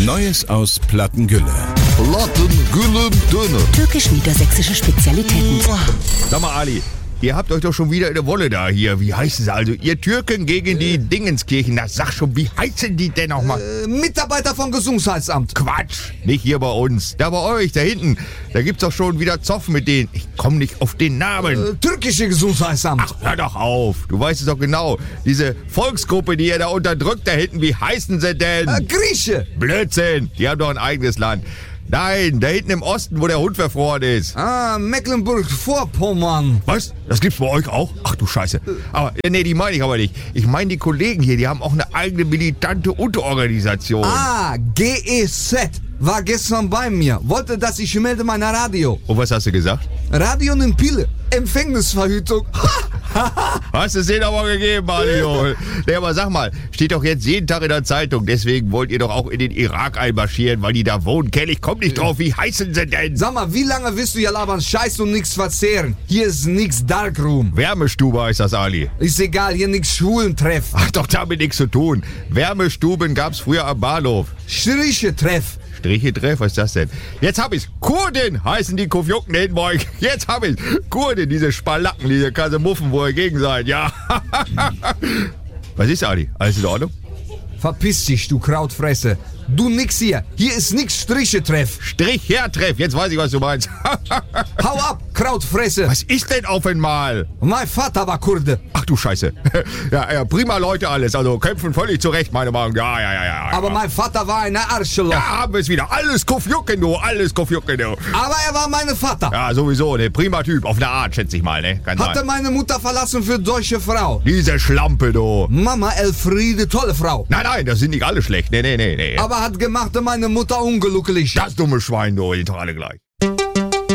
Neues aus Plattengülle. Plattengülle Döner. Türkisch-niedersächsische Spezialitäten. Sag mal, Ali, ihr habt euch doch schon wieder in der Wolle da hier. Wie heißt es also? Ihr Türken gegen die Dingenskirchen. Na, sag schon, wie heißen die denn nochmal? Mitarbeiter vom Gesundheitsamt. Quatsch, nicht hier bei uns. Da bei euch, da hinten. Da gibt's doch schon wieder Zoff mit denen. Ich komm nicht auf den Namen. Türkische Gesundheitsamt. Ach, hör doch auf. Du weißt es doch genau. Diese Volksgruppe, die ihr da unterdrückt da hinten, wie heißen sie denn? Grieche. Blödsinn, die haben doch ein eigenes Land. Nein, da hinten im Osten, wo der Hund verfroren ist. Mecklenburg-Vorpommern. Was? Das gibt's bei euch auch? Ach du Scheiße. Aber, nee, die meine ich aber nicht. Ich meine die Kollegen hier, die haben auch eine eigene militante Unterorganisation. GEZ. War gestern bei mir. Wollte, dass ich melde mein Radio. Und was hast du gesagt? Radio in Pille. Empfängnisverhütung. Hast du es denen aber gegeben, Mario? Nee, aber sag mal, steht doch jetzt jeden Tag in der Zeitung. Deswegen wollt ihr doch auch in den Irak einmarschieren, weil die da wohnen. Kell, ich komm nicht drauf. Wie heißen sie denn? Sag mal, wie lange willst du hier labern? Scheiß und nix verzehren. Hier ist nix Darkroom. Wärmestube heißt das, Ali. Ist egal, hier nix Schwulentreff. Ach, doch damit nichts zu tun. Wärmestuben gab's früher am Bahnhof. Striche-Treff. Striche-Treff, was ist das denn? Jetzt hab ich's. Kurden heißen die Kufjucken hinten bei euch. Jetzt hab ich's. Kurden, diese Spalacken, diese Kasemuffen, wo ihr gegen seid. Ja. Was ist, Ali? Alles in Ordnung? Verpiss dich, du Krautfresse. Du nix hier. Hier ist nix Striche-Treff. Strich-Her-Treff. Jetzt weiß ich, was du meinst. Hau ab, Krautfresse. Was ist denn auf einmal? Mein Vater war Kurde. Ach du Scheiße. Ja, prima Leute alles. Also kämpfen völlig zurecht, meine Meinung. Ja. Aber mein Vater war ein Arschloch. Ja, haben wir es wieder. Alles Kufjucken, du. Alles Kufjucken, du. Aber er war mein Vater. Ja, sowieso. Ne, prima Typ. Auf eine Art, schätze ich mal, ne? Kann Hatte sein. meine Mutter verlassen für deutsche Frau. Diese Schlampe, du. Mama Elfriede, tolle Frau. Nein, das sind nicht alle schlecht. Nee. Aber hat gemacht meine Mutter unglücklich. Das dumme Schwein, du. Die sind doch alle gleich.